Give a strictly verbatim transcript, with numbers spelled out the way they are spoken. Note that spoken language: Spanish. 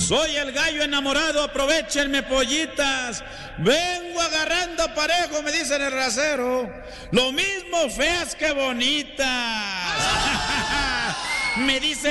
Soy el gallo enamorado, aprovechenme pollitas. Vengo agarrando parejo, me dicen el rasero. Lo mismo feas que bonitas. Me dice